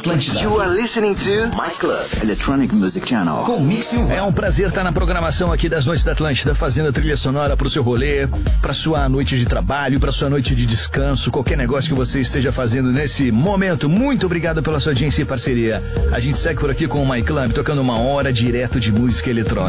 Atlântida. You are listening to My Club Electronic Music Channel com Mix Silva. É um prazer estar na programação aqui das Noites da Atlântida, fazendo a trilha sonora pro seu rolê, pra sua noite de trabalho, pra sua noite de descanso, qualquer negócio que você esteja fazendo nesse momento. Muito obrigado pela sua audiência e parceria. A gente segue por aqui com o My Club, tocando uma hora direto de música eletrônica.